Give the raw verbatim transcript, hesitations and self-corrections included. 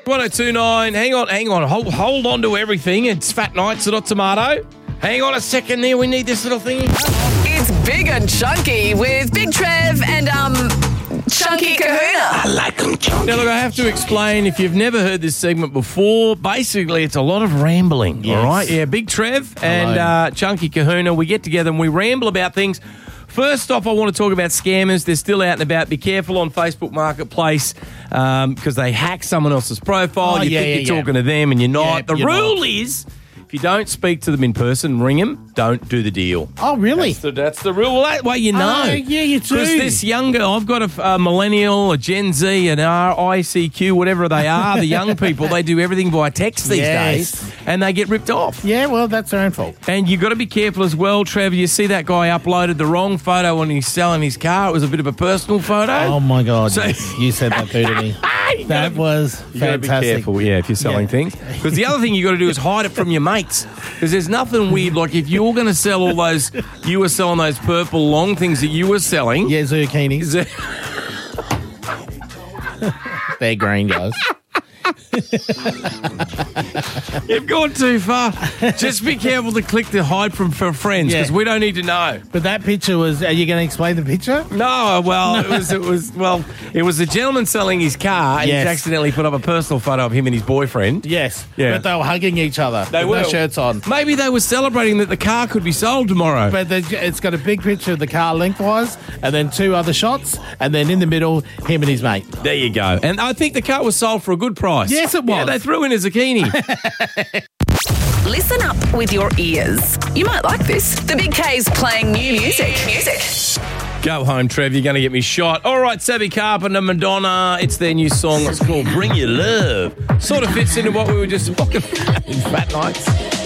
one oh two nine. Hang on, hang on. Hold, hold on to everything. It's Fat Nights, not tomato. Hang on a second there. We need this little thingy. It's Big and Chunky with Big Trev and um Chunky Kahuna. I like them chunky. Now, look, I have to explain, if you've never heard this segment before, basically it's a lot of rambling, Yes. all right? Yeah, Big Trev and uh, Chunky Kahuna, we get together and we ramble about things. First off, I want to talk about scammers. They're still out and about. Be careful on Facebook Marketplace because um, they hack someone else's profile. Oh, you yeah, think yeah, you're yeah. talking to them and you're not. Yeah, the you're rule not. is, if you don't speak to them in person, ring them, don't do the deal. Oh, really? That's the, that's the rule. Well, that way you know. Oh, yeah, you do. Because this younger, I've got a, a millennial, a Gen Z, an R I C Q, whatever they are, the young people, they do everything by text these Yes. days, and they get ripped off. Yeah, well, that's their own fault. And you've got to be careful as well, Trevor. You see that guy uploaded the wrong photo when he's selling his car. It was a bit of a personal photo. Oh, my God. So- yes. You said that through to me. That was You got to be fantastic. careful, yeah, if you're selling Yeah. things. Because the other thing you got to do is hide it from your mates. Because there's nothing weird. Like if you're going to sell all those, you were selling those purple long things that you were selling. Yeah, zucchinis. They're green, guys. You've gone too far. Just be careful to click the hide from for friends because Yeah. we don't need to know. But that picture was, are you going to explain the picture? No, well, it was it was well, it was a gentleman selling his car and Yes. he's accidentally put up a personal photo of him and his boyfriend. Yes. Yeah. But they were hugging each other. They with were no shirts on. Maybe they were celebrating that the car could be sold tomorrow. But the, it's got a big picture of the car lengthwise and then two other shots and then in the middle, him and his mate. There you go. And I think the car was sold for a good price. Yes, it was. Yeah, they threw in a zucchini. Listen up with your ears. You might like this. The Big K's playing new music. Music. Go home, Trev. You're going to get me shot. All right, Sabi Carpenter, Madonna. It's their new song. It's called Bring Your Love. Sort of fits into what we were just talking about in Fat Nights.